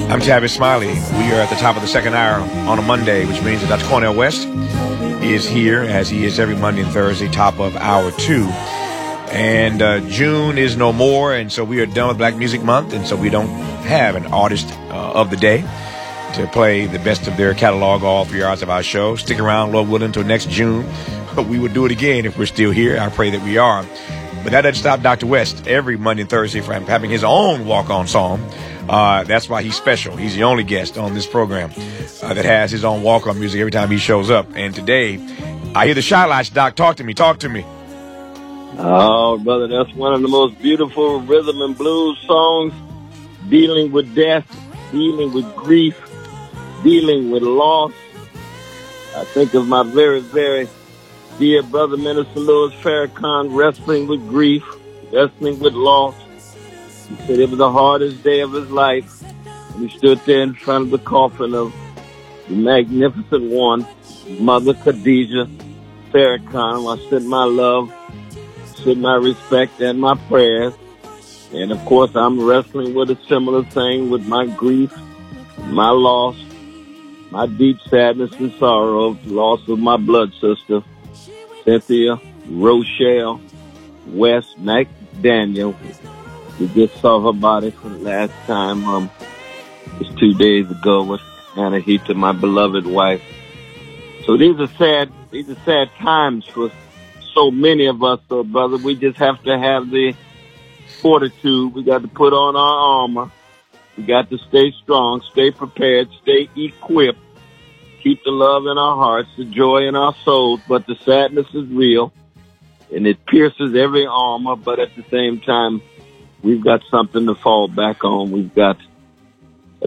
I'm Tavis Smiley. We are at the top of the second hour on a Monday, which means that Dr. Cornel West is here, as he is every Monday and Thursday, top of hour 2. And June is no more, and so we are done with Black Music Month, and so we don't have an artist of the day to play the best of their catalog all 3 hours of our show. Stick around, Lord willing, until next June. But we would do it again if we're still here. I pray that we are. But that doesn't stop Dr. West every Monday and Thursday from having his own walk-on song. That's why he's special. He's the only guest on this program that has his own walk-on music every time he shows up. And today, I hear the Shy Lights. Doc, talk to me. Talk to me. Oh, brother, that's one of the most beautiful rhythm and blues songs, dealing with death, dealing with grief, dealing with loss. I think of my very, very dear brother, Minister Louis Farrakhan, wrestling with grief, wrestling with loss. He said it was the hardest day of his life. And he stood there in front of the coffin of the magnificent one, Mother Khadijah Farrakhan. I sent my love, sent my respect and my prayers. And of course, I'm wrestling with a similar thing with my grief, my loss, my deep sadness and sorrow of the loss of my blood sister, Cynthia Rochelle West McDaniel. We just saw her body for the last time, just 2 days ago with Anahita, my beloved wife. So these are sad times for so many of us, so brother. We just have to have the fortitude. We got to put on our armor. We got to stay strong, stay prepared, stay equipped. Keep the love in our hearts, the joy in our souls, but the sadness is real, and it pierces every armor, but at the same time, we've got something to fall back on. We've got